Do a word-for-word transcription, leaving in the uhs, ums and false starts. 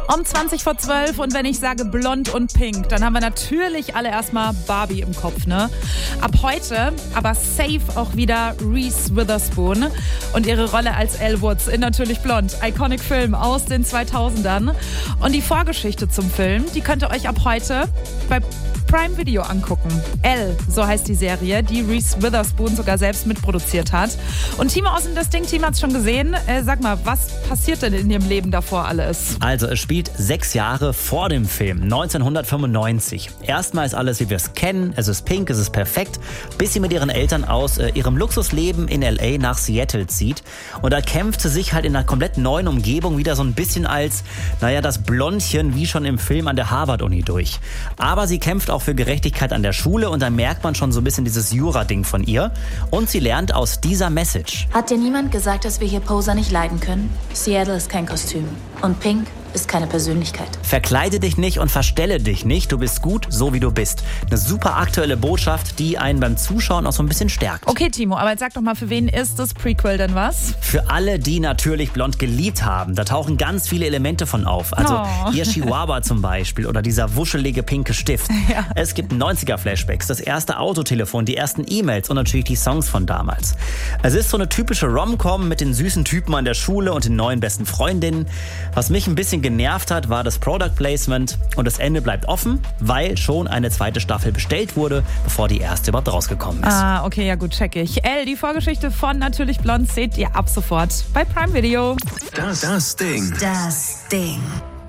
Um zwanzig vor zwölf und wenn ich sage blond und pink, dann haben wir natürlich alle erstmal Barbie im Kopf, ne? Ab heute aber safe auch wieder Reese Witherspoon und ihre Rolle als Elle Woods in Natürlich blond. Iconic Film aus den zweitausendern. Und die Vorgeschichte zum Film, die könnt ihr euch ab heute bei Prime Video angucken. Elle, so heißt die Serie, die Reese Witherspoon sogar selbst mitproduziert hat. Und Timo aus dem Das Ding-Team hat es schon gesehen. Äh, sag mal, was passiert denn in ihrem Leben davor alles? Also es spielt sechs Jahre vor dem Film, neunzehnhundertfünfundneunzig. Erstmal ist alles, wie wir es kennen. Es ist pink, es ist perfekt, bis sie mit ihren Eltern aus äh, ihrem Luxusleben in L A nach Seattle zieht. Und da kämpft sie sich halt in einer komplett neuen Umgebung wieder so ein bisschen als, naja, das Blondchen wie schon im Film an der Harvard-Uni durch. Aber sie kämpft auch für Gerechtigkeit an der Schule und da merkt man schon so ein bisschen dieses Jura-Ding von ihr. Und sie lernt aus dieser Message. Hat dir niemand gesagt, dass wir hier Poser nicht leiden können? Seattle ist kein Kostüm. Und Pink ist keine Persönlichkeit. Verkleide dich nicht und verstelle dich nicht. Du bist gut, so wie du bist. Eine super aktuelle Botschaft, die einen beim Zuschauen auch so ein bisschen stärkt. Okay, Timo, aber jetzt sag doch mal, für wen ist das Prequel denn was? Für alle, die Natürlich blond geliebt haben. Da tauchen ganz viele Elemente von auf. Also Oh. ihr Chihuahua zum Beispiel oder dieser wuschelige pinke Stift. Ja. Es gibt neunziger-Flashbacks, das erste Autotelefon, die ersten E-Mails und natürlich die Songs von damals. Es ist so eine typische Rom-Com mit den süßen Typen an der Schule und den neuen besten Freundinnen. Was mich ein bisschen genervt hat, war das Product Placement und das Ende bleibt offen, weil schon eine zweite Staffel bestellt wurde, bevor die erste überhaupt rausgekommen ist. Ah, okay, ja gut, check ich. Elle, die Vorgeschichte von Natürlich blond seht ihr ab sofort bei Prime Video. Das, das Ding. Das Ding.